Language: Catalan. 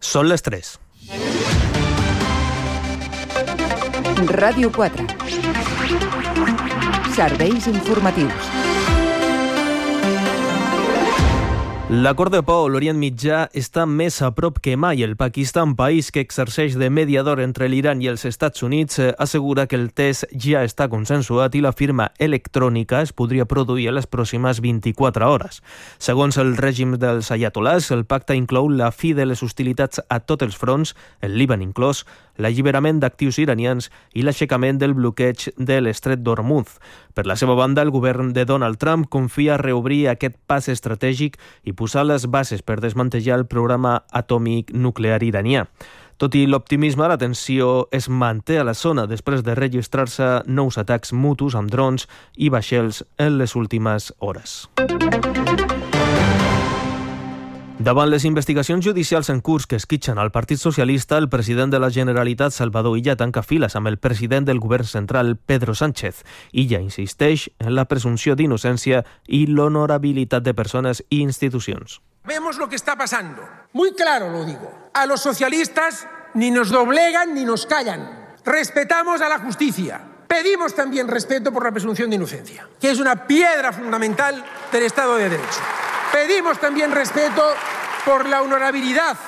Són les 3. Ràdio 4. Serveis informatius. L'acord de pau a l'Orient Mitjà està més a prop que mai. El Pakistan, país que exerceix de mediador entre l'Iran i els Estats Units, assegura que el test ja està consensuat i la firma electrònica es podria produir a les pròximes 24 hores. Segons el règim dels ayatolás, el pacte inclou la fi de les hostilitats a tots els fronts, el Líban inclòs, l'alliberament d'actius iranians i l'aixecament del bloqueig de l'estret d'Hormuz. Per la seva banda, el govern de Donald Trump confia reobrir aquest pas estratègic i posar les bases per desmantellar el programa atòmic nuclear iranià. Tot i l'optimisme, la tensió es manté a la zona després de registrar-se nous atacs mutus amb drons i vaixells en les últimes hores. Davant les investigacions judicials en curs que esquitxen al Partit Socialista, el president de la Generalitat, Salvador Illa, tanca files amb el president del govern central, Pedro Sánchez. Illa insisteix en la presumpció d'innocència i l'honorabilitat de persones i institucions. Vemos lo que está pasando. Muy claro lo digo. A los socialistas ni nos doblegan ni nos callan. Respetamos a la justicia. Pedimos también respeto por la presunción de inocencia, que es una piedra fundamental del Estado de Derecho. Pedimos también respeto por la honorabilidad